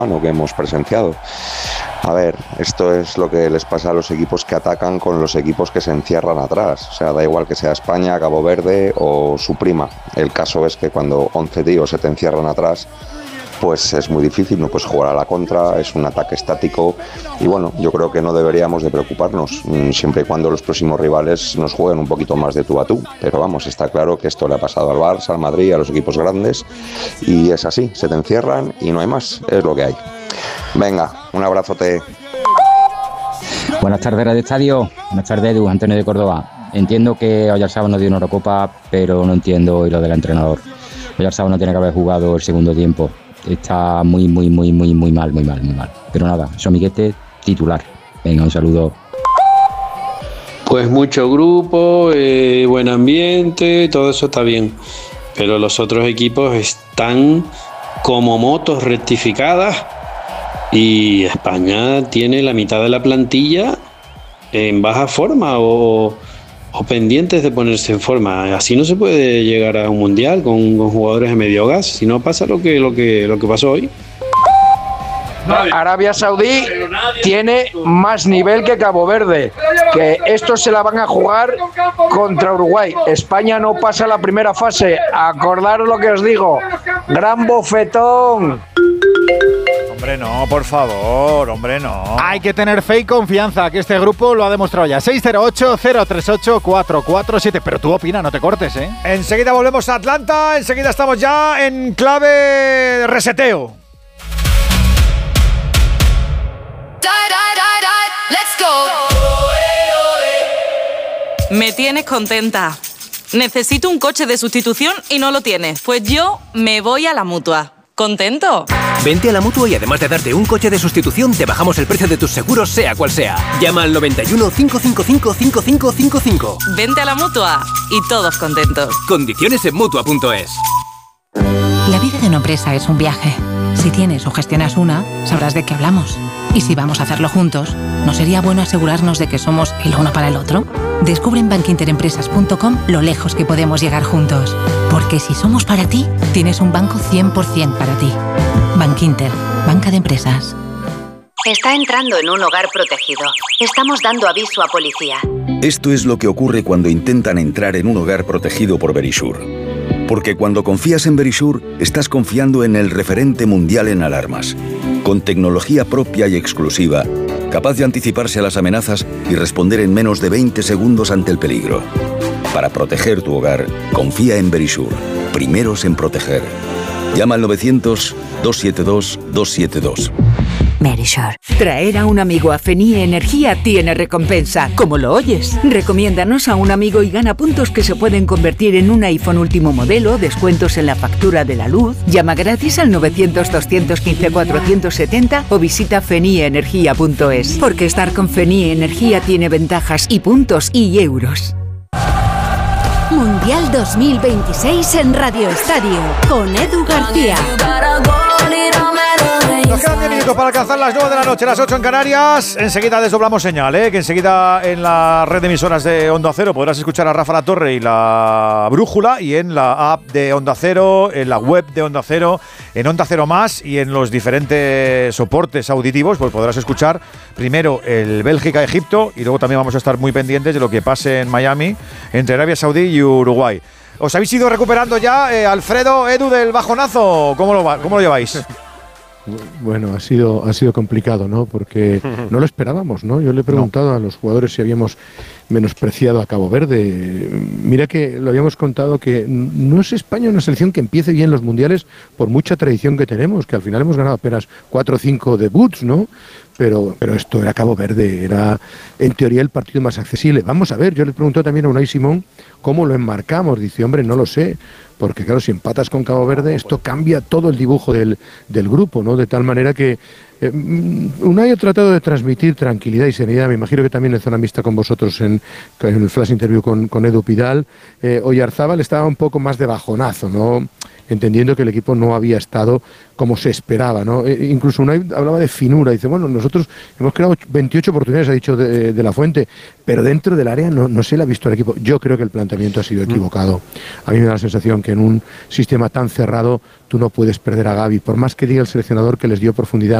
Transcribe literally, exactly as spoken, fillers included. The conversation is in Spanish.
que hemos presenciado. A ver, esto es lo que les pasa a los equipos que atacan con los equipos que se encierran atrás. O sea, da igual que sea España, Cabo Verde o su prima. El caso es que cuando once tíos se te encierran atrás, pues es muy difícil, no puedes jugar a la contra, es un ataque estático y bueno, yo creo que no deberíamos de preocuparnos, siempre y cuando los próximos rivales nos jueguen un poquito más de tú a tú, pero vamos, está claro que esto le ha pasado al Barça, al Madrid, a los equipos grandes y es así, se te encierran y no hay más, es lo que hay. Venga, un abrazote. Buenas tardes, Radio Estadio. Buenas tardes, Edu, Antonio de Córdoba. Entiendo que Oyarzabal no dio una Eurocopa, pero no entiendo hoy lo del entrenador. Oyarzabal no tiene que haber jugado el segundo tiempo. Está muy, muy, muy, muy, muy mal, muy mal, muy mal. Pero nada, Somiguete titular. Venga, un saludo. Pues mucho grupo, eh, buen ambiente, todo eso está bien. Pero los otros equipos están como motos rectificadas y España tiene la mitad de la plantilla en baja forma o, o pendientes de ponerse en forma. Así no se puede llegar a un mundial con, con jugadores de medio gas, si no pasa lo que, lo que, lo que pasó hoy. Arabia Saudí tiene más nivel que Cabo Verde, que estos se la van a jugar contra Uruguay. España no pasa la primera fase, acordaros lo que os digo, gran bofetón. Hombre, no, por favor, hombre, no. Hay que tener fe y confianza, que este grupo lo ha demostrado ya. seis cero ocho, cero tres ocho, cuatro cuatro siete. Pero tú opina, no te cortes, ¿eh? Enseguida volvemos a Atlanta, enseguida estamos ya en clave reseteo. Me tienes contenta. Necesito un coche de sustitución y no lo tienes. Pues yo me voy a la Mutua. ¿Contento? Vente a la Mutua y además de darte un coche de sustitución, te bajamos el precio de tus seguros, sea cual sea. Llama al noventa y uno, cinco cinco cinco, cinco cinco cinco cinco. Vente a la Mutua y todos contentos. Condiciones en Mutua punto es. La vida de una empresa es un viaje. Si tienes o gestionas una, sabrás de qué hablamos. Y si vamos a hacerlo juntos, ¿no sería bueno asegurarnos de que somos el uno para el otro? Descubre en bankinterempresas punto com lo lejos que podemos llegar juntos. Porque si somos para ti, tienes un banco cien por ciento para ti. Bankinter, banca de empresas. Está entrando en un hogar protegido. Estamos dando aviso a policía. Esto es lo que ocurre cuando intentan entrar en un hogar protegido por Verisure. Porque cuando confías en Verisure, estás confiando en el referente mundial en alarmas. Con tecnología propia y exclusiva, capaz de anticiparse a las amenazas y responder en menos de veinte segundos ante el peligro. Para proteger tu hogar, confía en Verisure. Primeros en proteger. Llama al novecientos, doscientos setenta y dos, doscientos setenta y dos. Verisure. Traer a un amigo a Fenie Energía tiene recompensa, como lo oyes. Recomiéndanos a un amigo y gana puntos que se pueden convertir en un iPhone último modelo, descuentos en la factura de la luz. Llama gratis al novecientos, doscientos quince, cuatrocientos setenta o visita fenie energía punto es. Porque estar con Fenie Energía tiene ventajas y puntos y euros. Mundial dos mil veintiséis en Radio Estadio con Edu García. Nos quedan diez minutos para alcanzar las nueve de la noche, las ocho en Canarias. Enseguida desdoblamos señal, ¿eh? Que enseguida en la red de emisoras de Onda Cero podrás escuchar a Rafa La Torre y la Brújula, y en la app de Onda Cero, en la web de Onda Cero, en Onda Cero Más y en los diferentes soportes auditivos, pues podrás escuchar primero el Bélgica-Egipto y luego también vamos a estar muy pendientes de lo que pase en Miami entre Arabia Saudí y Uruguay. ¿Os habéis ido recuperando ya, eh, Alfredo, Edu, del bajonazo? ¿Cómo lo, va, cómo lo lleváis? Bueno, ha sido, ha sido complicado, ¿no? Porque no lo esperábamos, ¿no? Yo le he preguntado no. a los jugadores si habíamos menospreciado a Cabo Verde. Mira que lo habíamos contado que no es España una selección que empiece bien los mundiales por mucha tradición que tenemos, que al final hemos ganado apenas cuatro o cinco debuts, ¿no? Pero, pero esto era Cabo Verde, era en teoría el partido más accesible. Vamos a ver, yo le pregunto también a Unai Simón cómo lo enmarcamos. Dice, hombre, no lo sé, porque claro, si empatas con Cabo Verde, esto cambia todo el dibujo del, del grupo, ¿no? De tal manera que eh, Unai ha tratado de transmitir tranquilidad y serenidad. Me imagino que también en zona mixta con vosotros en, en el flash interview con, con Edu Pidal. Eh, Oyarzabal estaba un poco más de bajonazo, ¿no? entendiendo que el equipo no había estado como se esperaba, ¿no? Eh, incluso Unai hablaba de finura, dice, bueno, nosotros hemos creado veintiocho oportunidades, ha dicho de, de la Fuente, pero dentro del área no, no se le ha visto al equipo. Yo creo que el planteamiento ha sido equivocado. A mí me da la sensación que en un sistema tan cerrado tú no puedes perder a Gavi, por más que diga el seleccionador que les dio profundidad.